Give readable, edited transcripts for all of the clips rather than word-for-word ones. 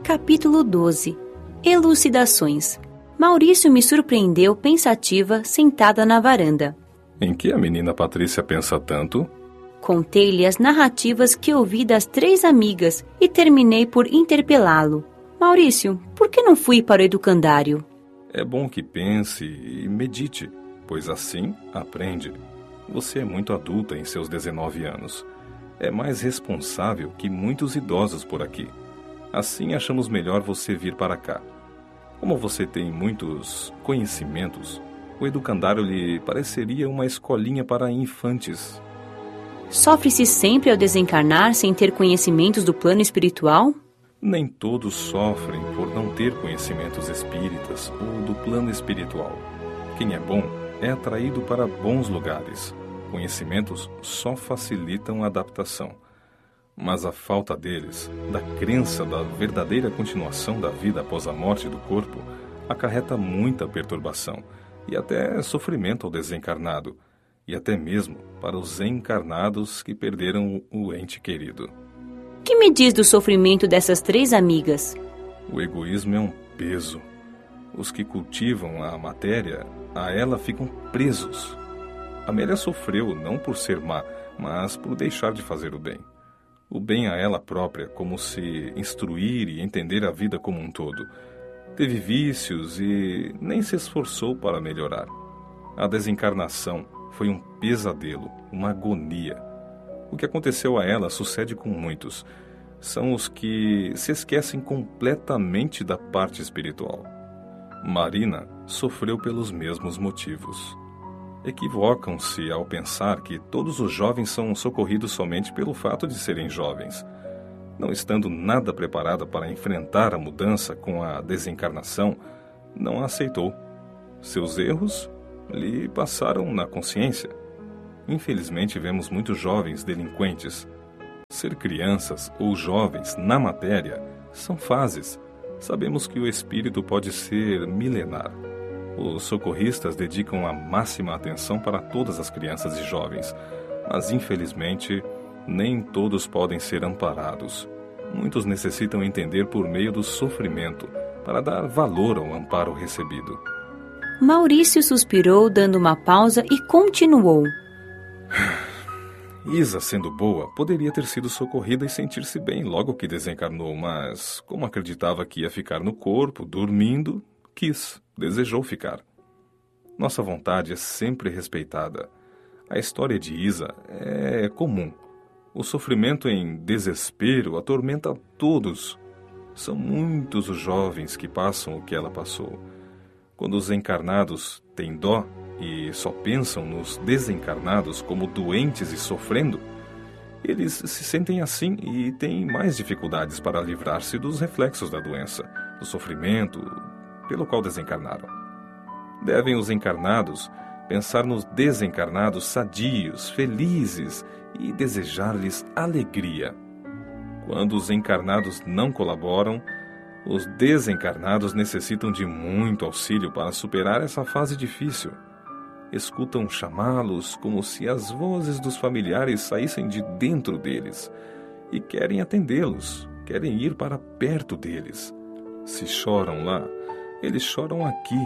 Capítulo 12. Elucidações. Maurício me surpreendeu pensativa, sentada na varanda. Em que a menina Patrícia pensa tanto? Contei-lhe as narrativas que ouvi das 3 amigas e terminei por interpelá-lo. Maurício, por que não fui para o educandário? É bom que pense e medite, pois assim aprende. Você é muito adulta em seus 19 anos. É mais responsável que muitos idosos por aqui. Assim achamos melhor você vir para cá. Como você tem muitos conhecimentos, o educandário lhe pareceria uma escolinha para infantes. Sofre-se sempre ao desencarnar sem ter conhecimentos do plano espiritual? Nem todos sofrem por não ter conhecimentos espíritas ou do plano espiritual. Quem é bom é atraído para bons lugares. Conhecimentos só facilitam a adaptação. Mas a falta deles, da crença da verdadeira continuação da vida após a morte do corpo, acarreta muita perturbação e até sofrimento ao desencarnado, e até mesmo para os encarnados que perderam o ente querido. Que me diz do sofrimento dessas 3 amigas? O egoísmo é um peso. Os que cultivam a matéria, a ela ficam presos. Amélia sofreu não por ser má, mas por deixar de fazer o bem. O bem a ela própria, como se instruir e entender a vida como um todo. Teve vícios e nem se esforçou para melhorar. A desencarnação foi um pesadelo, uma agonia. O que aconteceu a ela sucede com muitos. São os que se esquecem completamente da parte espiritual. Marina sofreu pelos mesmos motivos. Equivocam-se ao pensar que todos os jovens são socorridos somente pelo fato de serem jovens. Não estando nada preparada para enfrentar a mudança com a desencarnação, não a aceitou. Seus erros lhe passaram na consciência. Infelizmente, vemos muitos jovens delinquentes. Ser crianças ou jovens na matéria são fases. Sabemos que o espírito pode ser milenar. Os socorristas dedicam a máxima atenção para todas as crianças e jovens, mas infelizmente nem todos podem ser amparados. Muitos necessitam entender por meio do sofrimento para dar valor ao amparo recebido. Maurício suspirou, dando uma pausa, e continuou. Isa, sendo boa, poderia ter sido socorrida e sentir-se bem logo que desencarnou, mas, como acreditava que ia ficar no corpo, dormindo, desejou ficar. Nossa vontade é sempre respeitada. A história de Isa é comum. O sofrimento em desespero atormenta a todos. São muitos os jovens que passam o que ela passou. Quando os encarnados têm dó e só pensam nos desencarnados como doentes e sofrendo, eles se sentem assim e têm mais dificuldades para livrar-se dos reflexos da doença, do sofrimento pelo qual desencarnaram. Devem os encarnados pensar nos desencarnados sadios, felizes e desejar-lhes alegria. Quando os encarnados não colaboram, os desencarnados necessitam de muito auxílio para superar essa fase difícil. Escutam chamá-los como se as vozes dos familiares saíssem de dentro deles e querem atendê-los, querem ir para perto deles. Se choram lá, eles choram aqui.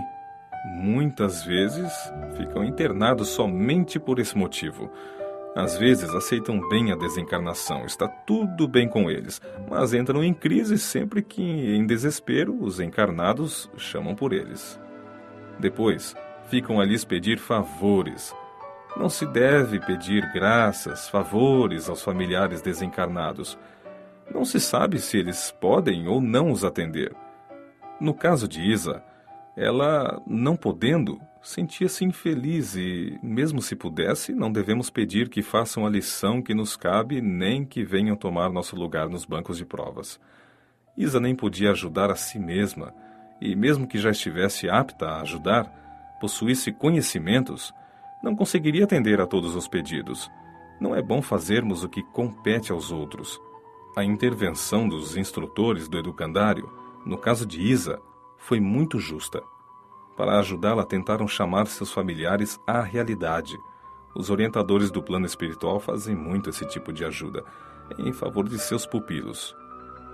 Muitas vezes ficam internados somente por esse motivo. Às vezes aceitam bem a desencarnação, está tudo bem com eles, mas entram em crise sempre que, em desespero, os encarnados chamam por eles. Depois, ficam a lhes pedir favores. Não se deve pedir graças, favores aos familiares desencarnados. Não se sabe se eles podem ou não os atender. No caso de Isa, ela, não podendo, sentia-se infeliz e, mesmo se pudesse, não devemos pedir que façam a lição que nos cabe nem que venham tomar nosso lugar nos bancos de provas. Isa nem podia ajudar a si mesma e, mesmo que já estivesse apta a ajudar, possuísse conhecimentos, não conseguiria atender a todos os pedidos. Não é bom fazermos o que compete aos outros. A intervenção dos instrutores do educandário, no caso de Isa, foi muito justa. Para ajudá-la, tentaram chamar seus familiares à realidade. Os orientadores do plano espiritual fazem muito esse tipo de ajuda, em favor de seus pupilos.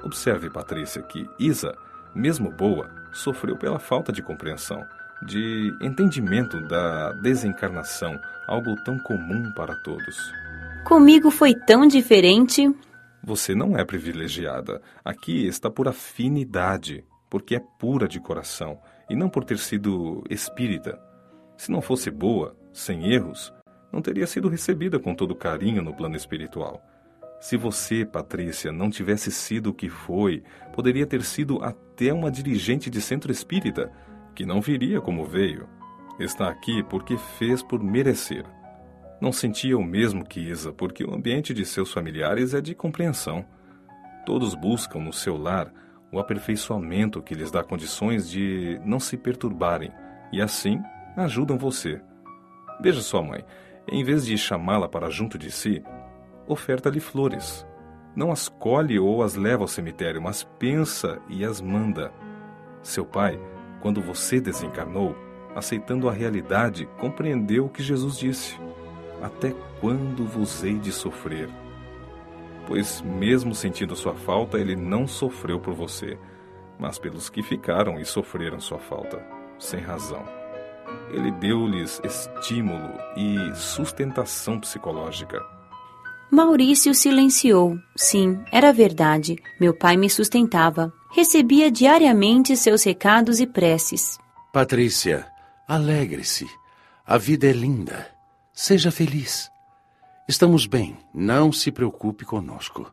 Observe, Patrícia, que Isa, mesmo boa, sofreu pela falta de compreensão, de entendimento da desencarnação, algo tão comum para todos. Comigo foi tão diferente. Você não é privilegiada. Aqui está por afinidade, porque é pura de coração, e não por ter sido espírita. Se não fosse boa, sem erros, não teria sido recebida com todo carinho no plano espiritual. Se você, Patrícia, não tivesse sido o que foi, poderia ter sido até uma dirigente de centro espírita, que não viria como veio. Está aqui porque fez por merecer. Não sentia o mesmo que Isa, porque o ambiente de seus familiares é de compreensão. Todos buscam no seu lar o aperfeiçoamento que lhes dá condições de não se perturbarem, e assim ajudam você. Veja sua mãe, em vez de chamá-la para junto de si, oferta-lhe flores. Não as colhe ou as leva ao cemitério, mas pensa e as manda. Seu pai, quando você desencarnou, aceitando a realidade, compreendeu o que Jesus disse: até quando vos hei de sofrer? Pois mesmo sentindo sua falta, ele não sofreu por você, mas pelos que ficaram e sofreram sua falta, sem razão. Ele deu-lhes estímulo e sustentação psicológica. Maurício silenciou. Sim, era verdade. Meu pai me sustentava. Recebia diariamente seus recados e preces. Patrícia, alegre-se. A vida é linda. Seja feliz. Estamos bem, não se preocupe conosco.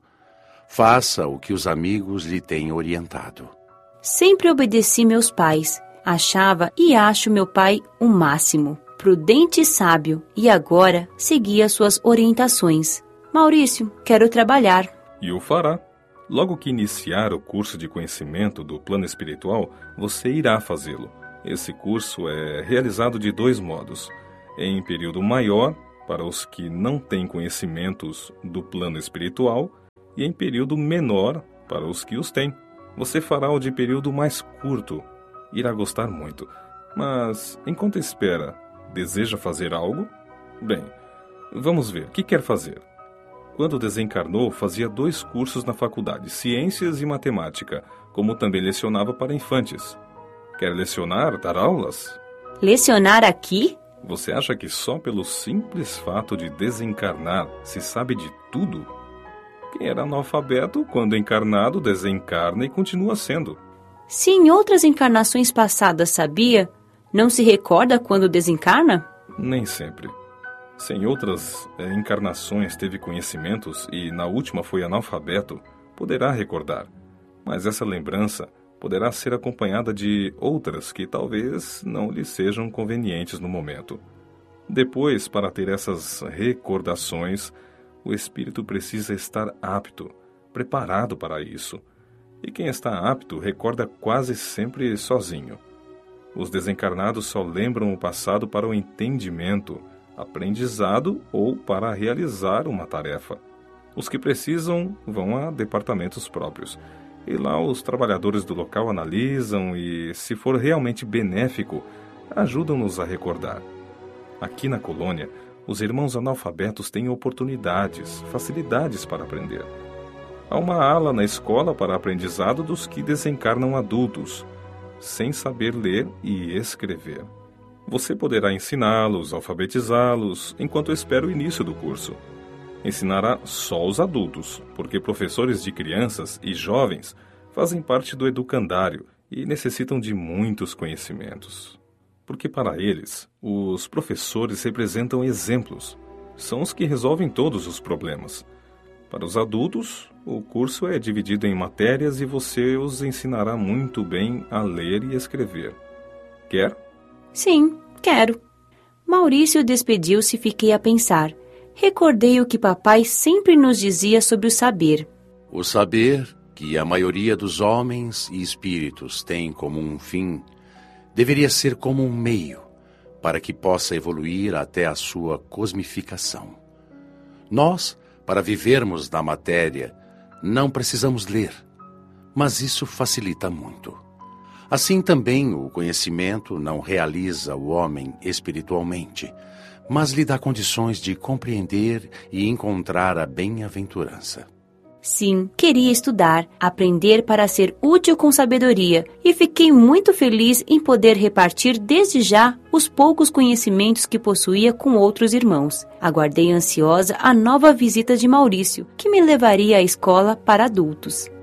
Faça o que os amigos lhe têm orientado. Sempre obedeci meus pais. Achava e acho meu pai o máximo, prudente e sábio, e agora seguia suas orientações. Maurício, quero trabalhar. E o fará. Logo que iniciar o curso de conhecimento do plano espiritual, você irá fazê-lo. Esse curso é realizado de 2 modos. Em período maior, para os que não têm conhecimentos do plano espiritual, e em período menor, para os que os têm. Você fará o de período mais curto. Irá gostar muito. Mas, enquanto espera, deseja fazer algo? Bem, vamos ver. O que quer fazer? Quando desencarnou, fazia 2 cursos na faculdade, Ciências e Matemática, como também lecionava para infantes. Quer lecionar, dar aulas? Lecionar aqui? Você acha que só pelo simples fato de desencarnar se sabe de tudo? Quem era analfabeto, quando encarnado, desencarna e continua sendo. Se em outras encarnações passadas sabia, não se recorda quando desencarna? Nem sempre. Se em outras encarnações teve conhecimentos e na última foi analfabeto, poderá recordar. Mas essa lembrança poderá ser acompanhada de outras que talvez não lhe sejam convenientes no momento. Depois, para ter essas recordações, o espírito precisa estar apto, preparado para isso. E quem está apto recorda quase sempre sozinho. Os desencarnados só lembram o passado para o entendimento, aprendizado ou para realizar uma tarefa. Os que precisam vão a departamentos próprios. E lá os trabalhadores do local analisam e, se for realmente benéfico, ajudam-nos a recordar. Aqui na colônia, os irmãos analfabetos têm oportunidades, facilidades para aprender. Há uma ala na escola para aprendizado dos que desencarnam adultos, sem saber ler e escrever. Você poderá ensiná-los, alfabetizá-los, enquanto espera o início do curso. Ensinará só os adultos, porque professores de crianças e jovens fazem parte do educandário e necessitam de muitos conhecimentos. Porque para eles, os professores representam exemplos. São os que resolvem todos os problemas. Para os adultos, o curso é dividido em matérias e você os ensinará muito bem a ler e escrever. Quer? Sim, quero. Maurício despediu-se e fiquei a pensar. Recordei o que papai sempre nos dizia sobre o saber. O saber, que a maioria dos homens e espíritos tem como um fim, deveria ser como um meio para que possa evoluir até a sua cosmificação. Nós, para vivermos na matéria, não precisamos ler, mas isso facilita muito. Assim também o conhecimento não realiza o homem espiritualmente, mas lhe dá condições de compreender e encontrar a bem-aventurança. Sim, queria estudar, aprender para ser útil com sabedoria e fiquei muito feliz em poder repartir desde já os poucos conhecimentos que possuía com outros irmãos. Aguardei ansiosa a nova visita de Maurício, que me levaria à escola para adultos.